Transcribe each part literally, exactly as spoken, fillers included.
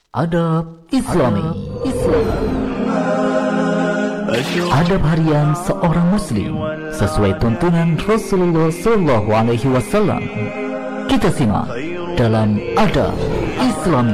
Adab Islami. Islam. Adab harian seorang muslim sesuai tuntunan Rasulullah Shallallahu Alaihi Wasallam. Kita simak dalam Adab Islami.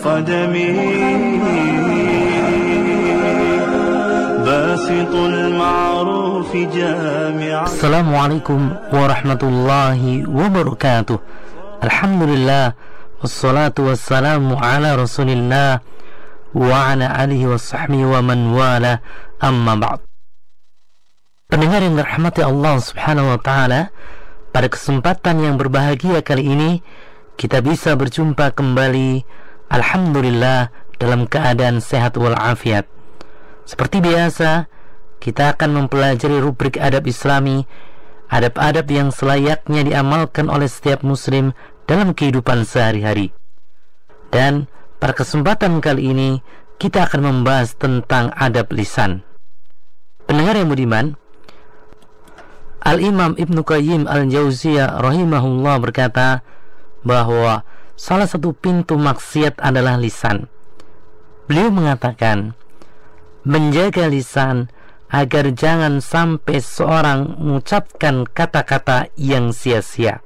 Assalamualaikum warahmatullahi wabarakatuh. Alhamdulillah, wassalatu wassalamu ala rasulillah wa ala alihi wa sahbihi wa man wala, amma ba'd. Pendengar yang dirahmati Allah subhanahu wa ta'ala, pada kesempatan yang berbahagia kali ini kita bisa berjumpa kembali, alhamdulillah, dalam keadaan sehat walafiat. Seperti biasa, kita akan mempelajari rubrik adab Islami, adab-adab yang selayaknya diamalkan oleh setiap muslim dalam kehidupan sehari-hari. Dan pada kesempatan kali ini kita akan membahas tentang adab lisan. Pendengar yang budiman, Al-Imam Ibnu Qayyim Al-Jauziyah rahimahullah berkata bahwa salah satu pintu maksiat adalah lisan. Beliau mengatakan, menjaga lisan agar jangan sampai seorang mengucapkan kata-kata yang sia-sia.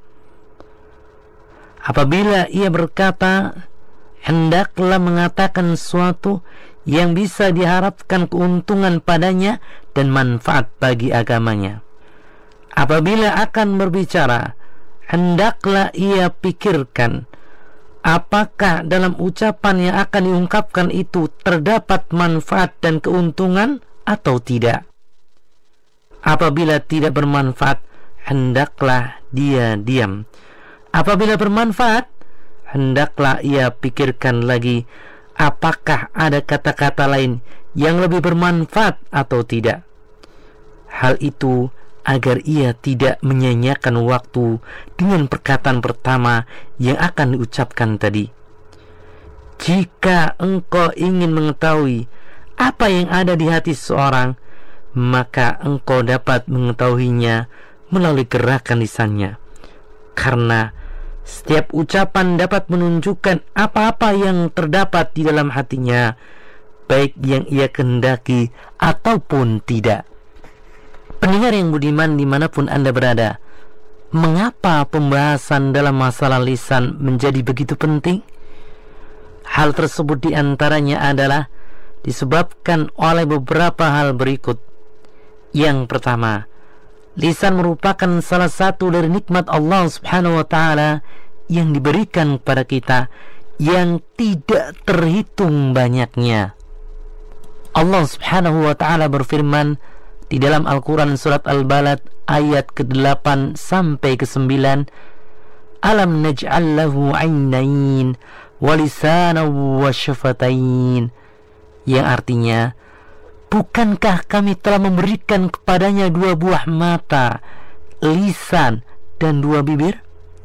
Apabila ia berkata, hendaklah mengatakan sesuatu yang bisa diharapkan keuntungan padanya dan manfaat bagi agamanya. Apabila akan berbicara, hendaklah ia pikirkan apakah dalam ucapan yang akan diungkapkan itu terdapat manfaat dan keuntungan atau tidak. Apabila tidak bermanfaat, hendaklah dia diam. Apabila bermanfaat, hendaklah ia pikirkan lagi apakah ada kata-kata lain yang lebih bermanfaat atau tidak. Hal itu agar ia tidak menyia-nyiakan waktu dengan perkataan pertama yang akan diucapkan tadi. Jika engkau ingin mengetahui apa yang ada di hati seseorang, maka engkau dapat mengetahuinya melalui gerakan lisannya. Karena setiap ucapan dapat menunjukkan apa-apa yang terdapat di dalam hatinya, baik yang ia kehendaki ataupun tidak. Pendengar yang budiman dimanapun Anda berada, mengapa pembahasan dalam masalah lisan menjadi begitu penting? Hal tersebut diantaranya adalah disebabkan oleh beberapa hal berikut. Yang pertama, lisan merupakan salah satu dari nikmat Allah subhanahu wa ta'ala yang diberikan kepada kita yang tidak terhitung banyaknya. Allah subhanahu wa ta'ala berfirman di dalam Al-Quran surat Al-Balad ayat ke-delapan sampai ke-sembilan, Alam naj'al lahu 'ainain wa lisanan wa syafatain, yang artinya, bukankah kami telah memberikan kepadanya dua buah mata, lisan, dan dua bibir?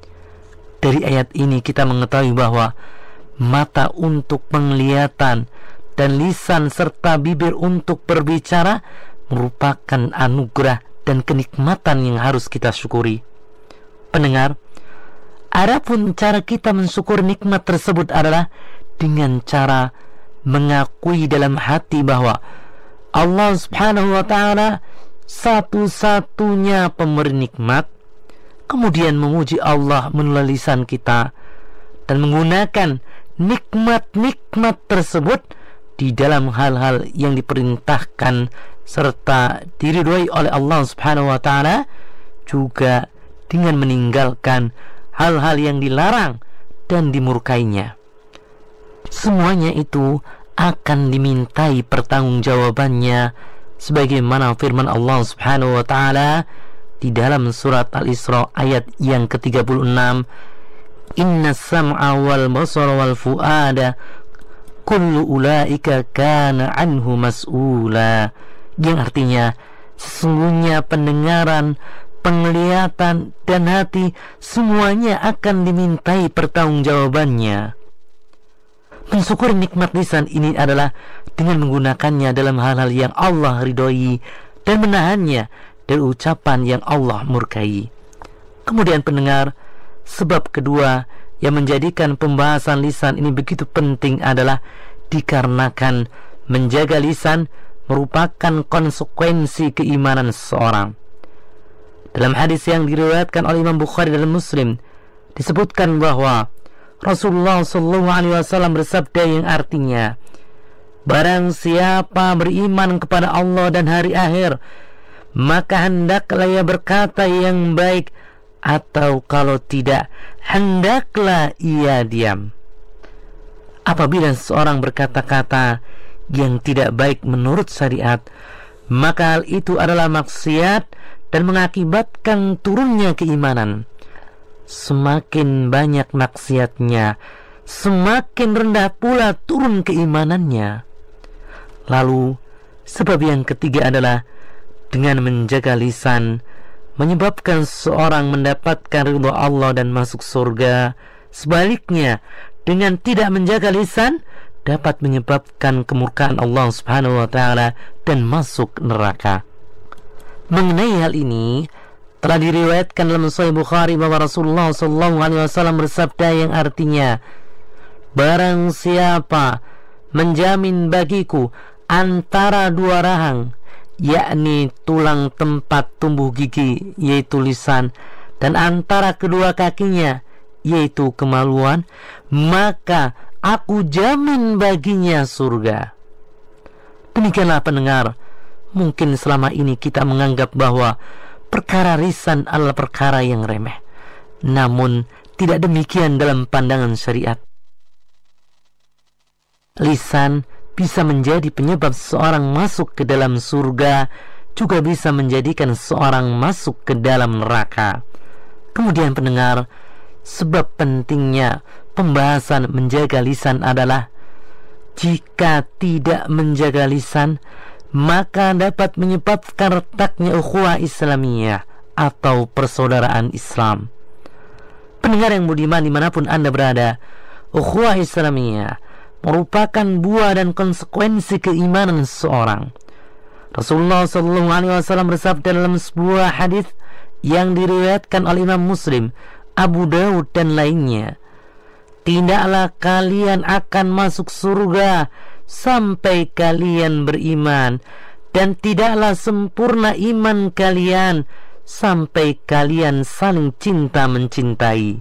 Dari ayat ini kita mengetahui bahwa mata untuk penglihatan dan lisan serta bibir untuk berbicara merupakan anugerah dan kenikmatan yang harus kita syukuri. Pendengar, adapun cara kita mensyukuri nikmat tersebut adalah dengan cara mengakui dalam hati bahwa Allah subhanahu wa ta'ala satu-satunya pemberi nikmat, kemudian memuji Allah melalui lisan kita dan menggunakan nikmat-nikmat tersebut di dalam hal-hal yang diperintahkan serta diridhoi oleh Allah subhanahu wa ta'ala, juga dengan meninggalkan hal-hal yang dilarang dan dimurkainya. Semuanya itu akan dimintai pertanggungjawabannya sebagaimana firman Allah subhanahu wa ta'ala di dalam surat Al-Isra ayat yang ke tiga puluh enam, Inna sam'a wal basara wal fu'ada kullu ulaika kana anhu mas'ula, yang artinya sesungguhnya pendengaran, penglihatan, dan hati semuanya akan dimintai pertanggungjawabannya. Mensyukuri nikmat lisan ini adalah dengan menggunakannya dalam hal-hal yang Allah ridhoi dan menahannya dari ucapan yang Allah murkai. Kemudian pendengar, sebab kedua yang menjadikan pembahasan lisan ini begitu penting adalah dikarenakan menjaga lisan merupakan konsekuensi keimanan seseorang. Dalam hadis yang diriwayatkan oleh Imam Bukhari dan Muslim disebutkan bahwa Rasulullah shallallahu alaihi wasallam bersabda yang artinya, barang siapa beriman kepada Allah dan hari akhir, maka hendaklah ia berkata yang baik, atau kalau tidak, hendaklah ia diam. Apabila seorang berkata-kata yang tidak baik menurut syariat, maka hal itu adalah maksiat dan mengakibatkan turunnya keimanan. Semakin banyak maksiatnya, semakin rendah pula turun keimanannya. Lalu sebab yang ketiga adalah dengan menjaga lisan menyebabkan seorang mendapatkan ridha Allah dan masuk surga. Sebaliknya, dengan tidak menjaga lisan dapat menyebabkan kemurkaan Allah Subhanahu wa taala dan masuk neraka. Mengenai hal ini telah diriwayatkan dalam Sahih Bukhari bahwa Rasulullah sallallahu alaihi wasallam bersabda yang artinya, barang siapa menjamin bagiku antara dua rahang, yakni tulang tempat tumbuh gigi yaitu lisan, dan antara kedua kakinya yaitu kemaluan, maka aku jamin baginya surga. Demikianlah pendengar, mungkin selama ini kita menganggap bahwa perkara lisan adalah perkara yang remeh. Namun tidak demikian dalam pandangan syariat. Lisan bisa menjadi penyebab seorang masuk ke dalam surga, juga bisa menjadikan seorang masuk ke dalam neraka. Kemudian pendengar, sebab pentingnya pembahasan menjaga lisan adalah jika tidak menjaga lisan, maka dapat menyebabkan retaknya ukhuwah Islamiyah atau persaudaraan Islam. Pendengar yang budiman dimanapun Anda berada, ukhuwah Islamiyah merupakan buah dan konsekuensi keimanan seseorang. Rasulullah shallallahu alaihi wasallam bersabda dalam sebuah hadis yang diriwayatkan oleh Imam Muslim, Abu Dawud dan lainnya, tidaklah kalian akan masuk surga sampai kalian beriman, dan tidaklah sempurna iman kalian sampai kalian saling cinta mencintai.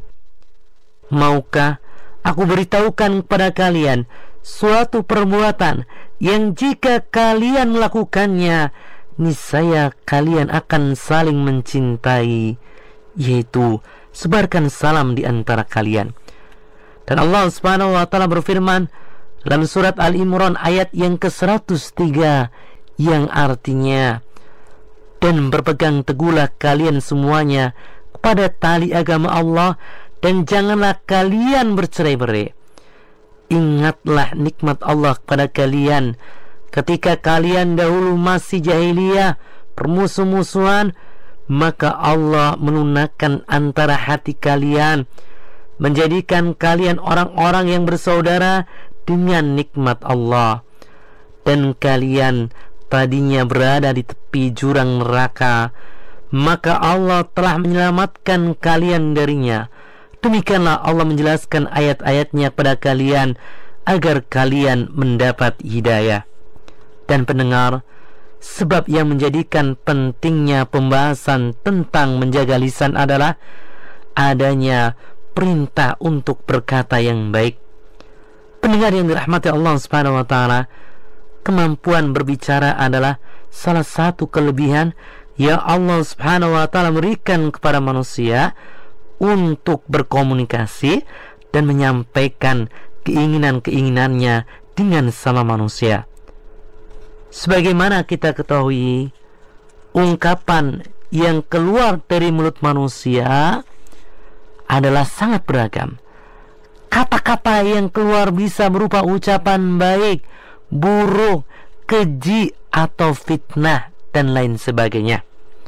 Maukah aku beritahukan kepada kalian suatu perbuatan yang jika kalian melakukannya, niscaya kalian akan saling mencintai, yaitu sebarkan salam di antara kalian. Dan Allah Subhanahu wa taala berfirman dalam surat Al-Imran ayat yang ke seratus tiga yang artinya, dan berpegang teguhlah kalian semuanya kepada tali agama Allah, dan janganlah kalian bercerai-berai. Ingatlah nikmat Allah kepada kalian ketika kalian dahulu masih jahiliyah, permusuh-musuhan, maka Allah melunakkan antara hati kalian, menjadikan kalian orang-orang yang bersaudara dengan nikmat Allah. Dan kalian tadinya berada di tepi jurang neraka, maka Allah telah menyelamatkan kalian darinya. Demikianlah Allah menjelaskan ayat-ayatnya kepada kalian agar kalian mendapat hidayah. Dan pendengar, sebab yang menjadikan pentingnya pembahasan tentang menjaga lisan adalah adanya perintah untuk berkata yang baik. Pendengar yang dirahmati Allah Subhanahu wa taala, kemampuan berbicara adalah salah satu kelebihan yang Allah Subhanahu wa taala berikan kepada manusia untuk berkomunikasi dan menyampaikan keinginan-keinginannya dengan sama manusia. Sebagaimana kita ketahui, ungkapan yang keluar dari mulut manusia adalah sangat beragam. Kata-kata yang keluar bisa berupa ucapan baik, buruk, keji, atau fitnah, dan lain sebagainya.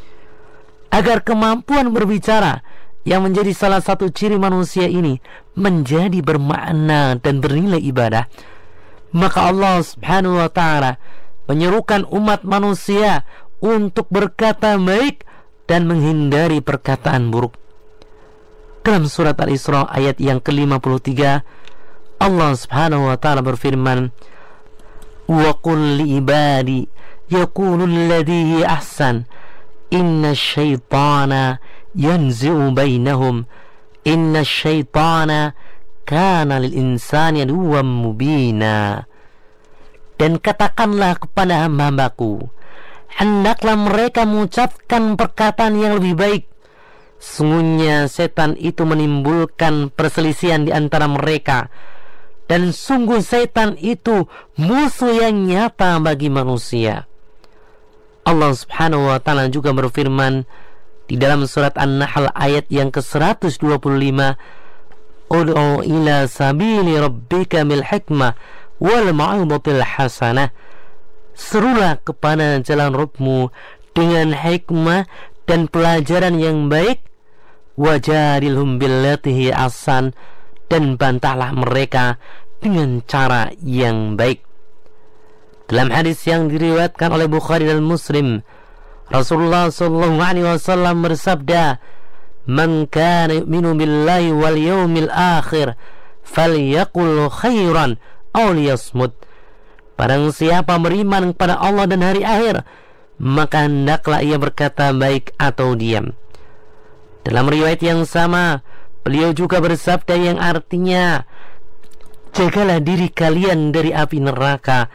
Agar kemampuan berbicara yang menjadi salah satu ciri manusia ini menjadi bermakna dan bernilai ibadah, maka Allah Subhanahu wa taala menyerukan umat manusia untuk berkata baik dan menghindari perkataan buruk. Dalam surat Al-Isra ayat yang ke lima puluh tiga, Allah Subhanahu wa taala berfirman, "Wa qul li ibadi yaqulu alladhi ahsan inna syaitana yanzi'u bainahum inna syaitana kana lil insani aduwwan mubina." Dan katakanlah kepada hamba-hambaku, hendaklah mereka mengucapkan perkataan yang lebih baik. Sungguhnya setan itu menimbulkan perselisihan di antara mereka, dan sungguh setan itu musuh yang nyata bagi manusia. Allah Subhanahu wa taala juga berfirman di dalam surat An-Nahl ayat yang ke seratus dua puluh lima, "Ud'u ila sabili rabbika bil hikmah wal mau'izatil hasanah." Serulah kepada jalan Rabbmu dengan hikmah dan pelajaran yang baik. Wajadilhum billatihi ahsan, dan bantahlah mereka dengan cara yang baik. Dalam hadis yang diriwayatkan oleh Bukhari dan Muslim, Rasulullah sallallahu alaihi wasallam bersabda, "Man kana yu'minu billahi wal yawmil akhir falyaqul khairan aw liyasmut." Barang siapa beriman kepada Allah dan hari akhir, maka hendaklah ia berkata baik atau diam. Dalam riwayat yang sama, beliau juga bersabda yang artinya, "Jagalah diri kalian dari api neraka,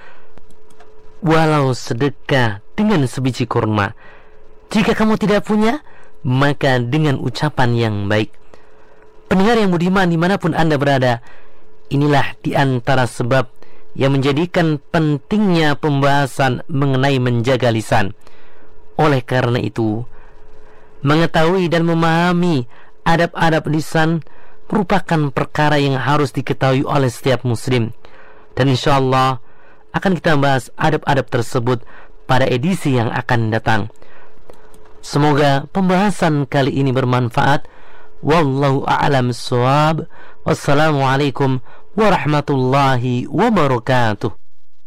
walau sedekah dengan sebiji kurma. Jika kamu tidak punya, maka dengan ucapan yang baik." Pendengar yang budiman dimanapun Anda berada, inilah di antara sebab yang menjadikan pentingnya pembahasan mengenai menjaga lisan. Oleh karena itu, mengetahui dan memahami adab-adab lisan merupakan perkara yang harus diketahui oleh setiap muslim. Dan insya Allah akan kita bahas adab-adab tersebut pada edisi yang akan datang. Semoga pembahasan kali ini bermanfaat. Wallahu a'lam bissawab. Wassalamualaikum warahmatullahi wabarakatuh.